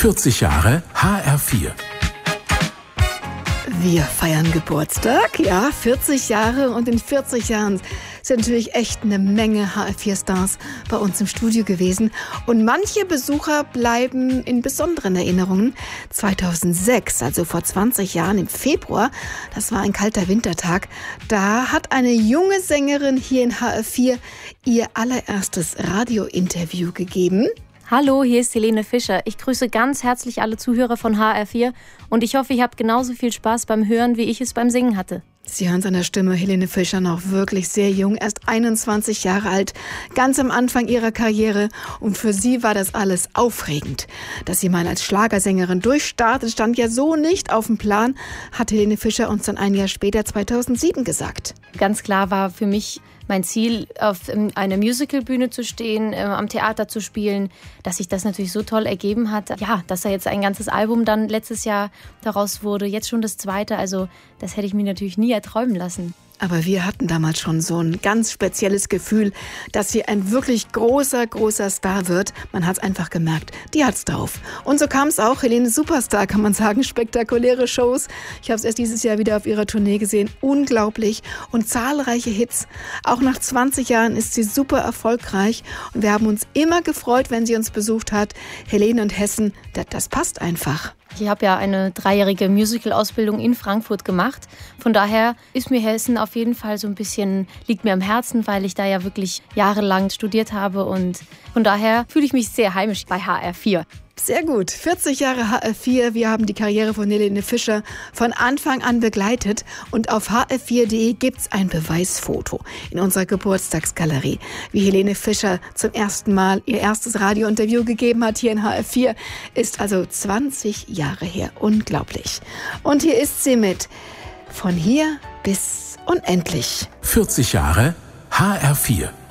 40 Jahre HR4. Wir feiern Geburtstag, ja, 40 Jahre, und in 40 Jahren sind natürlich echt eine Menge HR4-Stars bei uns im Studio gewesen. Und manche Besucher bleiben in besonderen Erinnerungen. 2006, also vor 20 Jahren im Februar, das war ein kalter Wintertag, da hat eine junge Sängerin hier in HR4 ihr allererstes Radiointerview gegeben. Hallo, hier ist Helene Fischer. Ich grüße ganz herzlich alle Zuhörer von HR4 und ich hoffe, ihr habt genauso viel Spaß beim Hören, wie ich es beim Singen hatte. Sie hören seiner Stimme, Helene Fischer, noch wirklich sehr jung, erst 21 Jahre alt, ganz am Anfang ihrer Karriere, und für sie war das alles aufregend. Dass sie mal als Schlagersängerin durchstartet, stand ja so nicht auf dem Plan, hat Helene Fischer uns dann ein Jahr später, 2007, gesagt. Ganz klar war für mich mein Ziel, auf einer Musicalbühne zu stehen, am Theater zu spielen, dass sich das natürlich so toll ergeben hat. Ja, dass da jetzt ein ganzes Album dann letztes Jahr daraus wurde, jetzt schon das zweite, also das hätte ich mir natürlich nie erträumen lassen. Aber wir hatten damals schon so ein ganz spezielles Gefühl, dass sie ein wirklich großer Star wird. Man hat es einfach gemerkt, die hat's drauf. Und so kam es auch. Helene Superstar, kann man sagen. Spektakuläre Shows. Ich habe es erst dieses Jahr wieder auf ihrer Tournee gesehen. Unglaublich. Und zahlreiche Hits. Auch nach 20 Jahren ist sie super erfolgreich. Und wir haben uns immer gefreut, wenn sie uns besucht hat. Helene und Hessen, das passt einfach. Ich habe ja eine 3-jährige Musical-Ausbildung in Frankfurt gemacht. Von daher ist mir Hessen auf jeden Fall so ein bisschen, liegt mir am Herzen, weil ich da ja wirklich jahrelang studiert habe. Und von daher fühle ich mich sehr heimisch bei HR4. Sehr gut. 40 Jahre HR4. Wir haben die Karriere von Helene Fischer von Anfang an begleitet. Und auf hr4.de gibt's ein Beweisfoto in unserer Geburtstagsgalerie, wie Helene Fischer zum ersten Mal ihr erstes Radiointerview gegeben hat hier in HR4. Ist also 20 Jahre her. Unglaublich. Und hier ist sie mit Von hier bis unendlich. 40 Jahre HR4.